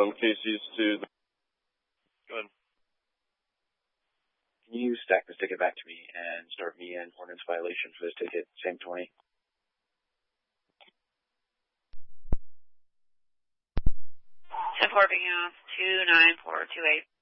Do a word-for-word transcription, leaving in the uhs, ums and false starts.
from Casey's to the... Go ahead. Can you stack this ticket back to me and start me in ordinance violation for this ticket, same twenty? ten four being off two nine four two eight.